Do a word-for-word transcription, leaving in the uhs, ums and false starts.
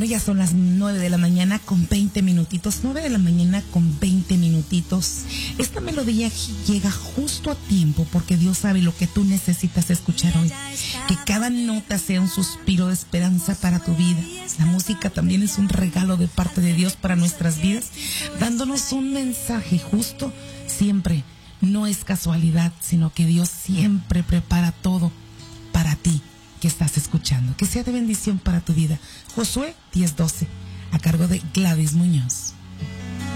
Bueno, ya son las nueve de la mañana con veinte minutitos. Nueve de la mañana con veinte minutitos. Esta melodía llega justo a tiempo porque Dios sabe lo que tú necesitas escuchar hoy. Que cada nota sea un suspiro de esperanza para tu vida. La música también es un regalo de parte de Dios para nuestras vidas, dándonos un mensaje justo siempre. No es casualidad, sino que Dios siempre prepara todo para ti que estás escuchando. Que sea de bendición para tu vida. Josué diez doce, a cargo de Gladys Muñoz.